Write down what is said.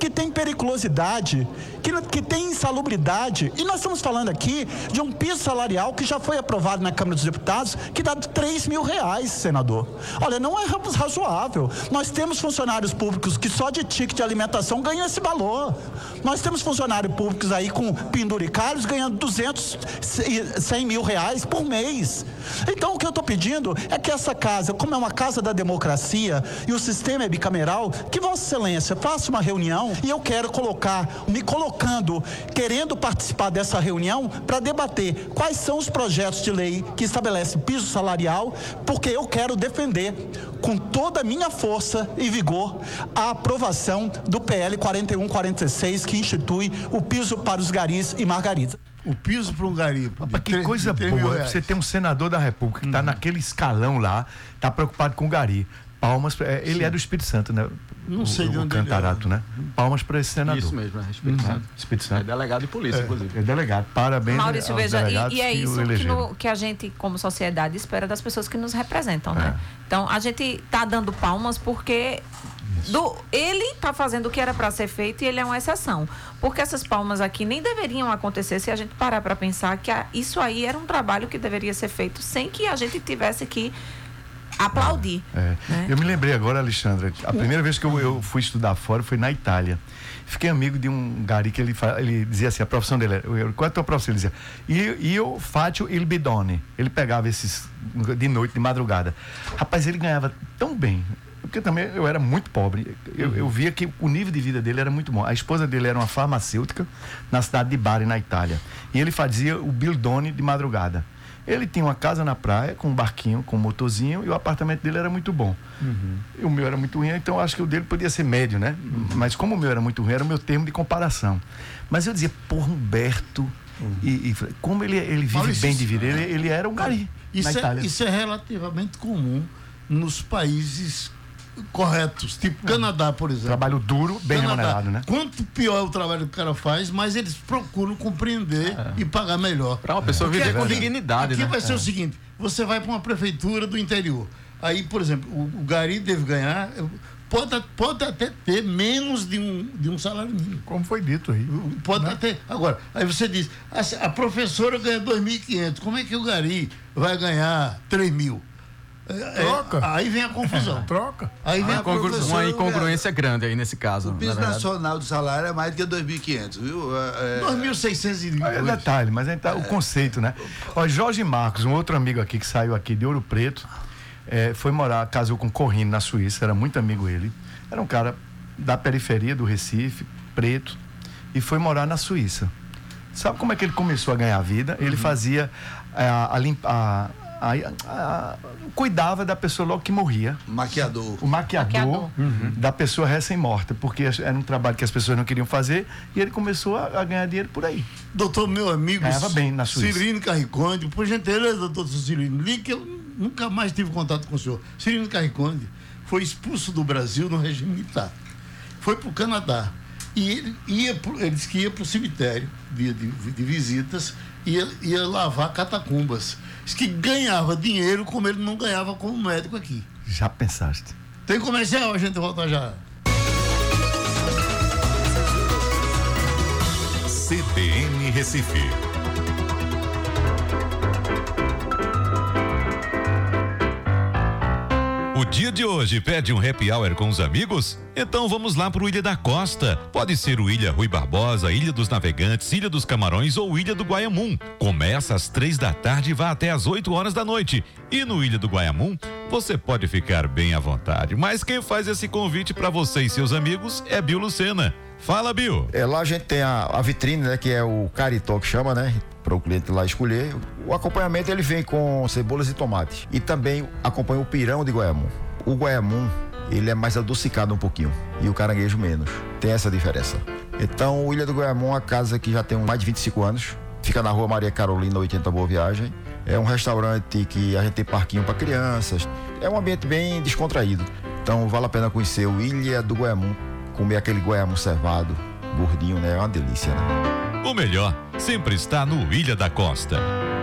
que tem periculosidade, que tem insalubridade. E nós estamos falando aqui de um piso salarial que já foi aprovado na Câmara dos Deputados, que dá R$3.000, senador. Olha, não é razoável. Nós temos funcionários públicos que só de ticket de alimentação ganham esse valor. Nós temos funcionários públicos aí com penduricários ganhando R$100.000 por mês. Então, o que eu estou pedindo é que essa casa, como é uma casa da democracia e o sistema é bicameral, que Vossa Excelência faça uma reunião, e eu quero me colocando, querendo participar dessa reunião para debater quais são os projetos de lei que estabelecem piso salarial, porque eu quero defender com toda a minha força e vigor a aprovação do PL 4146, que institui o piso para os garis e margaridas. O piso para um gari. Que coisa boa, você tem um senador da República que está naquele escalão lá, está preocupado com o gari. Palmas, ele é do Espírito Santo, né? Não sei de onde Cantarato, ele é. né? Palmas para esse senador. Isso mesmo, Espírito Santo. Espírito Santo. É delegado de polícia, inclusive. É delegado. Parabéns. Maurício, veja, e é isso que que a gente, como sociedade, espera das pessoas que nos representam, né? Então, a gente está dando palmas porque ele está fazendo o que era para ser feito e ele é uma exceção. Porque essas palmas aqui nem deveriam acontecer se a gente parar para pensar que isso aí era um trabalho que deveria ser feito sem que a gente tivesse que aplaudir. Né? Eu me lembrei agora, Alexandra, a primeira vez que eu fui estudar fora foi na Itália. Fiquei amigo de um gari que ele dizia assim, a profissão dele era, qual é a tua profissão? Ele dizia, io faccio il bidone. Ele pegava esses de noite, de madrugada. Rapaz, ele ganhava tão bem, porque também eu era muito pobre. Eu via que o nível de vida dele era muito bom. A esposa dele era uma farmacêutica na cidade de Bari, na Itália. E ele fazia o bidone de madrugada. Ele tinha uma casa na praia, com um barquinho, com um motorzinho, e o apartamento dele era muito bom. E o meu era muito ruim, então eu acho que o dele podia ser médio, né? Mas como o meu era muito ruim, era o meu termo de comparação. Mas eu dizia, porra, Humberto, e como ele vive Maurício, bem de vida, ele era um gari na Itália. Isso é relativamente comum nos países corretos, tipo Canadá, por exemplo. Trabalho duro, bem remunerado, né? Quanto pior é o trabalho que o cara faz, mais eles procuram compreender e pagar melhor. Para uma pessoa viver com dignidade, aqui né? vai ser o seguinte, você vai para uma prefeitura do interior, aí, por exemplo, o gari deve ganhar, pode até ter menos de um salário mínimo. Como foi dito aí. Pode até. Agora, aí você diz, a professora ganha 2.500, como é que o gari vai ganhar 3.000? Troca. Aí vem a confusão. Troca. Aí vem uma incongruência grande aí nesse caso. O piso nacional do salário é mais do que 2.500, viu? 2.600. É detalhe, mas aí tá o conceito, né? Ó, Jorge Marcos, um outro amigo aqui que saiu aqui de Ouro Preto, foi morar, casou com Corrine na Suíça, era muito amigo ele. Era um cara da periferia do Recife, preto, e foi morar na Suíça. Sabe como é que ele começou a ganhar vida? Ele fazia cuidava da pessoa logo que morria. Maquiador. O maquiador. Da pessoa recém-morta, porque era um trabalho que as pessoas não queriam fazer e ele começou a ganhar dinheiro por aí. Doutor, meu amigo ganhava bem na Suíça. Cirino Carriconde, por gentileza, doutor Cirino, ligue que eu nunca mais tive contato com o senhor. Cirino Carriconde foi expulso do Brasil no regime militar. Foi para o Canadá. E ele disse que ia para o cemitério de visitas, ia lavar catacumbas. Diz que ganhava dinheiro como ele não ganhava como médico aqui. Já pensaste? Tem comercial, a gente volta já. CBN Recife. O dia de hoje pede um happy hour com os amigos? Então vamos lá pro Ilha da Costa. Pode ser o Ilha Rui Barbosa, Ilha dos Navegantes, Ilha dos Camarões ou Ilha do Guaiamum. Começa às 3h e vai até às 8h da noite. E no Ilha do Guaiamum, você pode ficar bem à vontade. Mas quem faz esse convite para você e seus amigos é Bill Lucena. Fala, Bill. Lá a gente tem a vitrine, né? Que é o caritó que chama, né? Para o cliente lá escolher. O acompanhamento ele vem com cebolas e tomates. E também acompanha o pirão de Guaiamum. O Guaiamum, ele é mais adocicado um pouquinho. E o caranguejo menos. Tem essa diferença. Então, o Ilha do Guaiamum é uma casa que já tem mais de 25 anos. Fica na rua Maria Carolina, 80 Boa Viagem. É um restaurante que a gente tem parquinho para crianças. É um ambiente bem descontraído. Então, vale a pena conhecer o Ilha do Guaiamum. Comer aquele Guaiamum cevado, gordinho, né? É uma delícia, né? O melhor sempre está no Ilha da Costa.